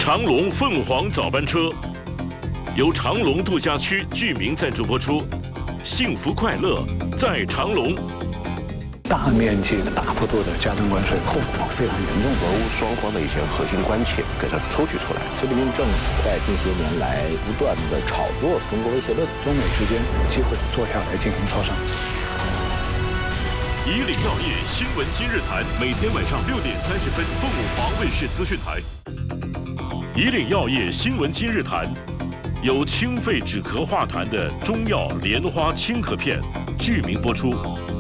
长隆凤凰早班车由长隆度假区居民赞助播出，幸福快乐在长隆。 大面积的、大幅度的加征关税，后果非常严重。 俄乌双方的一些核心关切给它抽取出来。 习近平政府在近些年来不断的炒作中国威胁论， 中美之间有机会坐下来进行磋商。 以岭药业新闻今日谈，每天晚上6点30分，凤凰卫视资讯台。以岭药业新闻今日谈，由清肺止咳化痰的中药莲花清咳片，剧名播出。